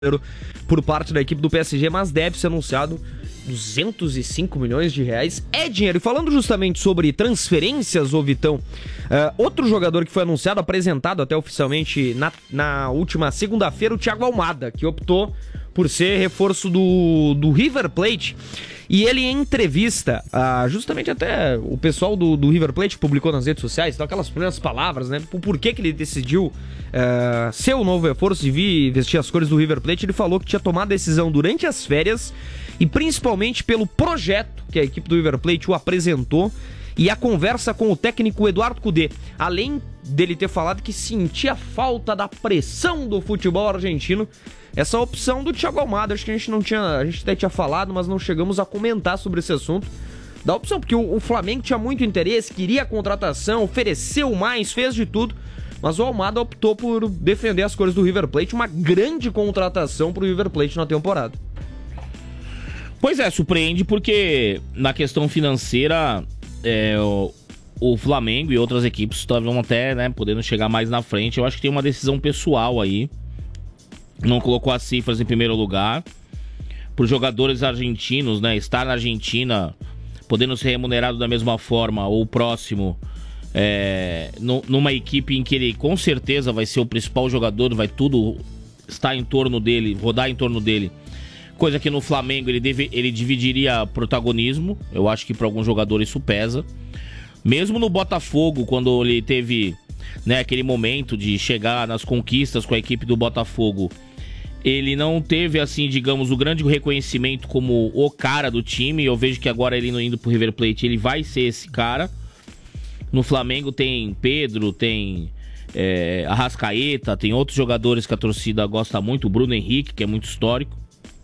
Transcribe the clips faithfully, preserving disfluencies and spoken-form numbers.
por parte da equipe do P S G, mas deve ser anunciado duzentos e cinco milhões de reais. É dinheiro. E falando justamente sobre transferências, ô Vitão, uh, outro jogador que foi anunciado, apresentado até oficialmente na, na última segunda-feira, o Thiago Almada, que optou por ser reforço do, do River Plate. E ele, em entrevista, uh, justamente até o pessoal do, do River Plate publicou nas redes sociais, então aquelas primeiras palavras, né, por, por que que ele decidiu uh, ser o novo reforço e vir vestir as cores do River Plate. Ele falou que tinha tomado a decisão durante as férias e principalmente pelo projeto que a equipe do River Plate o apresentou e a conversa com o técnico Eduardo Cudê, além dele ter falado que sentia falta da pressão do futebol argentino. Essa opção do Thiago Almada, acho que a gente não tinha, a gente até tinha falado, mas não chegamos a comentar sobre esse assunto, da opção, porque o, o Flamengo tinha muito interesse, queria a contratação, ofereceu mais, fez de tudo, mas o Almada optou por defender as cores do River Plate, uma grande contratação pro River Plate na temporada. Pois é, surpreende porque na questão financeira, é, o, o Flamengo e outras equipes estavam até, né, podendo chegar mais na frente. Eu acho que tem uma decisão pessoal aí. Não colocou as cifras em primeiro lugar. Para os jogadores argentinos, né, estar na Argentina, podendo ser remunerado da mesma forma ou próximo, é, no, numa equipe em que ele com certeza vai ser o principal jogador, vai tudo estar em torno dele, rodar em torno dele. Coisa que no Flamengo ele, deve, ele dividiria protagonismo. Eu acho que para alguns jogadores isso pesa. Mesmo no Botafogo, quando ele teve, né, aquele momento de chegar nas conquistas com a equipe do Botafogo, ele não teve, assim, digamos, o grande reconhecimento como o cara do time. Eu vejo que agora ele indo pro River Plate, ele vai ser esse cara. No Flamengo tem Pedro, tem é, Arrascaeta, tem outros jogadores que a torcida gosta muito, o Bruno Henrique, que é muito histórico.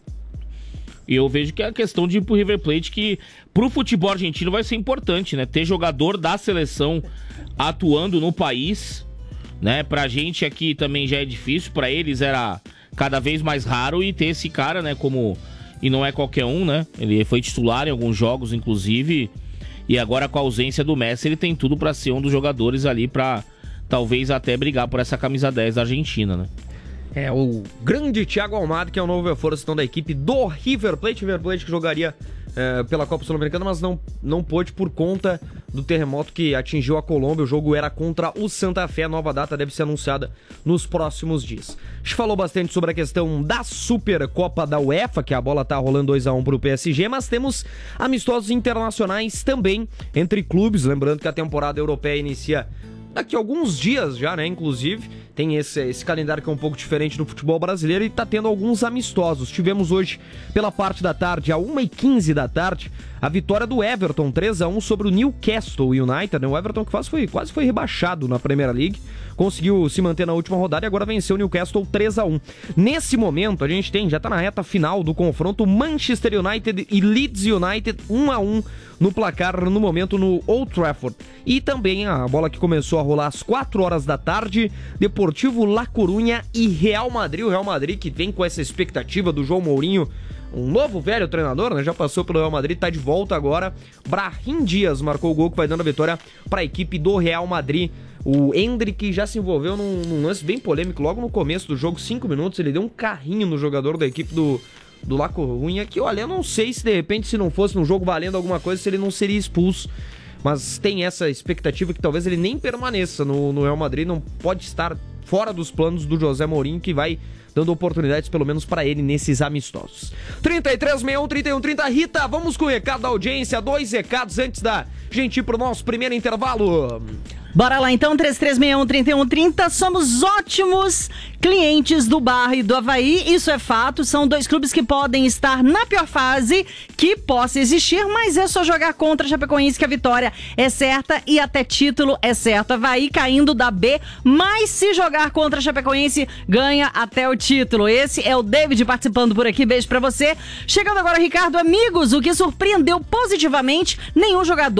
E eu vejo que é a questão de ir pro River Plate, que pro futebol argentino vai ser importante, né? Ter jogador da seleção atuando no país, né? Pra gente aqui também já é difícil, pra eles era cada vez mais raro, e ter esse cara, né, como... E não é qualquer um, né? Ele foi titular em alguns jogos, inclusive, e agora com a ausência do Messi, ele tem tudo pra ser um dos jogadores ali pra talvez até brigar por essa camisa dez da Argentina, né? É, o grande Thiago Almada, que é o novo reforço então, da equipe do River Plate. River Plate que jogaria é, pela Copa Sul-Americana, mas não, não pôde por conta do terremoto que atingiu a Colômbia. O jogo era contra o Santa Fé. A nova data deve ser anunciada nos próximos dias. A gente falou bastante sobre a questão da Supercopa da UEFA, que a bola tá rolando dois a um pro P S G, mas temos amistosos internacionais também entre clubes. Lembrando que a temporada europeia inicia daqui a alguns dias já, né, inclusive. Tem esse, esse calendário que é um pouco diferente do futebol brasileiro e tá tendo alguns amistosos. Tivemos hoje, pela parte da tarde, a uma e quinze da tarde, a vitória do Everton, três a um sobre o Newcastle United, né? O Everton que quase foi, quase foi rebaixado na Premier League, conseguiu se manter na última rodada e agora venceu o Newcastle três a um. Nesse momento, a gente tem, já tá na reta final do confronto, Manchester United e Leeds United, um a um no placar no momento no Old Trafford. E também a bola que começou a rolar às quatro horas da tarde, Deportivo La Coruña e Real Madrid. O Real Madrid que vem com essa expectativa do João Mourinho, um novo velho treinador, né? Já passou pelo Real Madrid, tá de volta agora. Brahim Dias marcou o gol que vai dando a vitória para a equipe do Real Madrid. O Endrick já se envolveu num, num lance bem polêmico logo no começo do jogo, cinco minutos, ele deu um carrinho no jogador da equipe do, do La Coruña, que olha, eu não sei se de repente, se não fosse um jogo valendo alguma coisa, se ele não seria expulso. Mas tem essa expectativa que talvez ele nem permaneça no, no Real Madrid, não pode estar fora dos planos do José Mourinho, que vai dando oportunidades pelo menos para ele nesses amistosos. trinta e três, sessenta e um, trinta e um, trinta. Rita, vamos com o recado da audiência, dois recados antes da gente ir pro nosso primeiro intervalo. Bora lá então, três três seis um, trinta e um, trinta. Somos ótimos clientes do Barra e do Avaí, isso é fato. São dois clubes que podem estar na pior fase que possa existir, mas é só jogar contra a Chapecoense que a vitória é certa e até título é certo. Avaí caindo da B, mas se jogar contra a Chapecoense, ganha até o título. Esse é o David participando por aqui, beijo pra você. Chegando agora, Ricardo, amigos, o que surpreendeu positivamente, nenhum jogador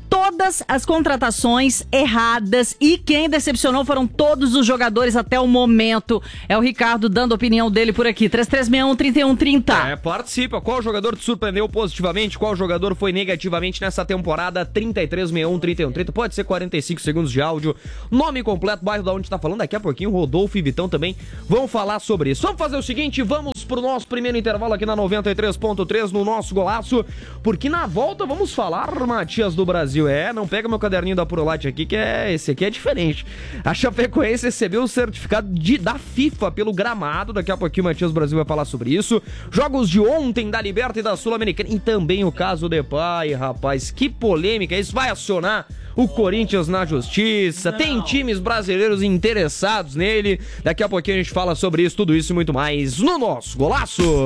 todas as contratações erradas e quem decepcionou foram todos os jogadores até o momento. É o Ricardo dando a opinião dele por aqui. três três seis um, três um três zero. É, participa. Qual jogador te surpreendeu positivamente? Qual jogador foi negativamente nessa temporada? trinta e três sessenta e um, trinta e um trinta. Pode ser quarenta e cinco segundos de áudio. Nome completo, bairro da onde tá falando. Daqui a pouquinho Rodolfo e Vitão também vão falar sobre isso. Vamos fazer o seguinte, vamos pro nosso primeiro intervalo aqui na noventa e três ponto três, no nosso Golaço, porque na volta vamos falar, Matias, do Brasil. É, não pega meu caderninho da Purolite aqui, que é esse aqui é diferente. A Chapecoense recebeu o certificado de, da FIFA pelo gramado. Daqui a pouquinho o Matias Brasil vai falar sobre isso. Jogos de ontem da Liberta e da Sul-Americana. E também o caso Depay, rapaz. Que polêmica. Isso vai acionar o Corinthians na justiça. Não. Tem times brasileiros interessados nele. Daqui a pouquinho a gente fala sobre isso, tudo isso e muito mais no nosso Golaço.